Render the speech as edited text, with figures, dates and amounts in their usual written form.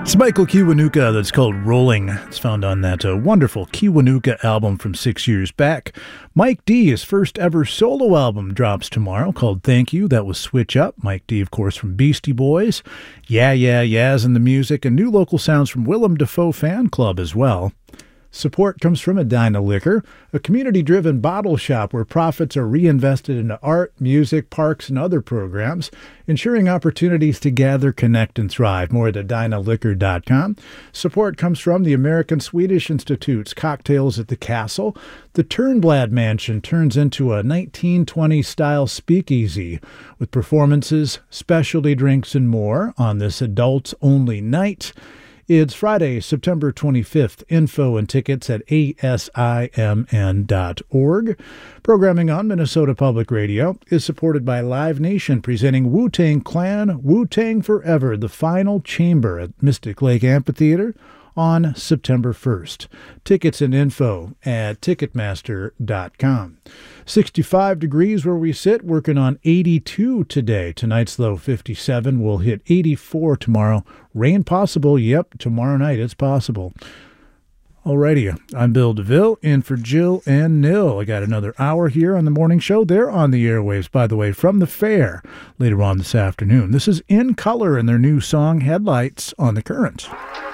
It's Michael Kiwanuka that's called Rolling. It's found on that wonderful Kiwanuka album from 6 years back. Mike D, his first ever solo album, drops tomorrow called Thank You. That was Switch Up. Mike D, of course, from Beastie Boys. Yeah, Yeah, Yeah's in the music, and new local sounds from Willem Dafoe Fan Club as well. Support comes from Edina Liquor, a community-driven bottle shop where profits are reinvested into art, music, parks, and other programs, ensuring opportunities to gather, connect, and thrive. More at edinaliquor.com. Support comes from the American Swedish Institute's Cocktails at the Castle. The Turnblad Mansion turns into a 1920s-style speakeasy with performances, specialty drinks, and more on this adults-only night. It's Friday, September 25th. Info and tickets at asimn.org. Programming on Minnesota Public Radio is supported by Live Nation, presenting Wu-Tang Clan, Wu-Tang Forever, the final chamber at Mystic Lake Amphitheater on September 1st. Tickets and info at Ticketmaster.com. 65 degrees where we sit, working on 82 today. Tonight's low 57. We'll hit 84 tomorrow. Rain possible. Yep, tomorrow night it's possible. Alrighty, I'm Bill DeVille, in for Jill and Nil. I got another hour here on the morning show. They're on the airwaves, by the way, from the fair later on this afternoon. This is In Color and their new song, Headlights on the Current.